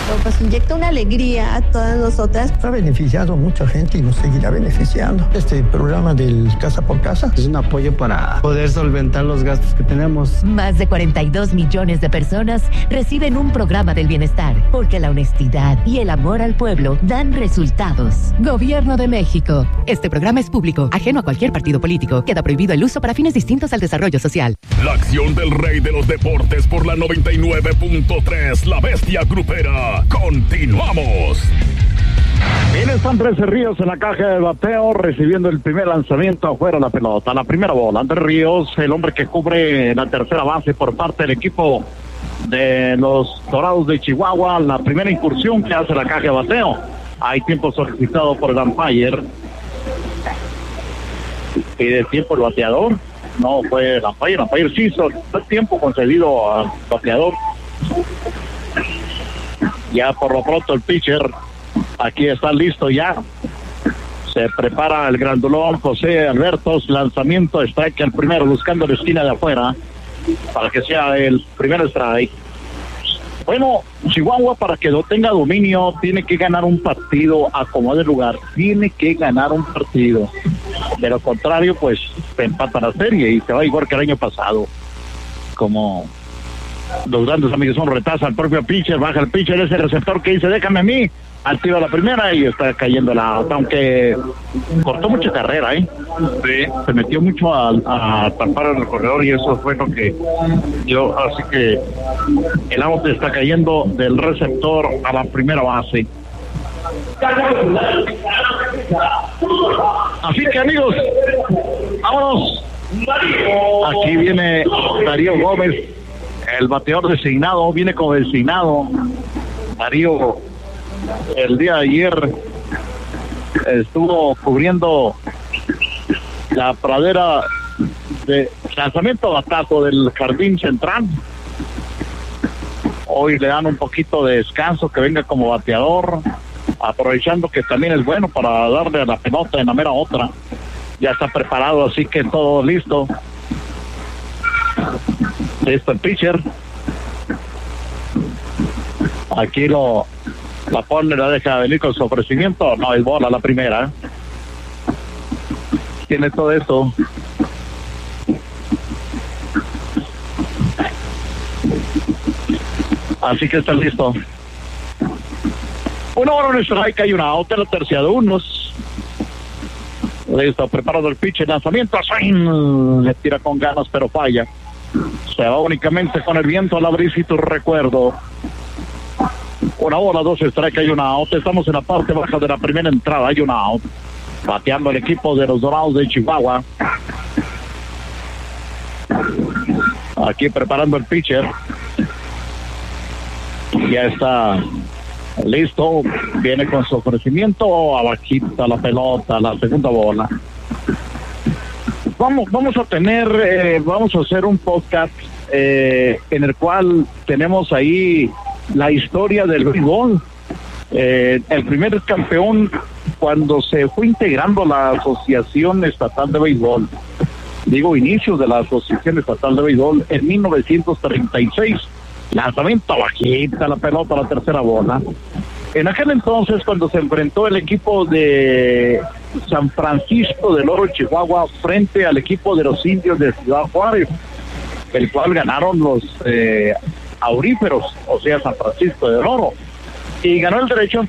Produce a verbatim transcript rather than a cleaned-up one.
pues inyecta una alegría a todas nosotras. Ha beneficiado a mucha gente y nos seguirá beneficiando. Este programa del Casa por Casa es un apoyo para poder solventar los gastos que tenemos. Más de cuarenta y dos millones de personas reciben un programa del bienestar, porque la honestidad y el amor al pueblo dan resultados. Gobierno de México. Este programa es público, ajeno a cualquier partido político. Queda prohibido el uso para fines distintos al desarrollo social. La acción del rey de los deportes por la noventa y nueve punto tres, La Bestia Grupera. Continuamos. Viene Andrés Ríos en la caja de bateo, recibiendo el primer lanzamiento afuera de la pelota. La primera bola, Andrés Ríos, el hombre que cubre la tercera base por parte del equipo de los Dorados de Chihuahua. La primera incursión que hace la caja de bateo. Hay tiempo solicitado por el umpire. Pide tiempo el bateador. No fue el umpire, el umpire sí hizo el tiempo concedido al bateador. Ya por lo pronto el pitcher aquí está listo ya. Se prepara el grandulón José Albertos. Lanzamiento, strike el primero, buscando la esquina de afuera para que sea el primer strike. Bueno, Chihuahua, para que no tenga dominio, tiene que ganar un partido a como de lugar. Tiene que ganar un partido. De lo contrario, pues se empata la serie y se va igual que el año pasado. Como los grandes amigos son, retaza al propio pitcher, baja el pitcher, ese receptor que dice, déjame a mí, activa la primera y está cayendo la otra, aunque cortó mucha carrera, ¿eh? Sí, se metió mucho a, a tapar el corredor y eso fue lo que yo, así que el out está cayendo del receptor a la primera base. Así que amigos, vámonos. Aquí viene Darío Gómez, el bateador designado, viene como designado. Darío el día de ayer estuvo cubriendo la pradera de lanzamiento batazo del jardín central. Hoy le dan un poquito de descanso, que venga como bateador, aprovechando que también es bueno para darle a la pelota en la mera otra. Ya está preparado, así que todo listo. Listo el pitcher. Aquí lo la pone, la deja venir con su ofrecimiento. No, es bola la primera. Tiene todo eso. Así que está listo. Una hora en strike, hay una out, la tercia de unos. Listo, preparado el pitch, el lanzamiento, swing, le tira con ganas pero falla. Se va únicamente con el viento a la brisa y tu recuerdo. Una bola, dos strike, hay una out. Estamos en la parte baja de la primera entrada, hay una out. Bateando el equipo de los Dorados de Chihuahua. Aquí preparando el pitcher. Ya está listo, viene con su ofrecimiento, abajita la pelota, la segunda bola. Vamos, vamos a tener, eh, vamos a hacer un podcast eh, en el cual tenemos ahí la historia del béisbol. Eh, el primer campeón cuando se fue integrando la Asociación Estatal de Béisbol, digo inicios de la Asociación Estatal de Béisbol en mil novecientos treinta y seis. Lanzamiento bajita la pelota, la tercera bola. En aquel entonces, cuando se enfrentó el equipo de San Francisco del Oro, Chihuahua, frente al equipo de los Indios de Ciudad Juárez, el cual ganaron los eh, auríferos, o sea, San Francisco del Oro, y ganó el derecho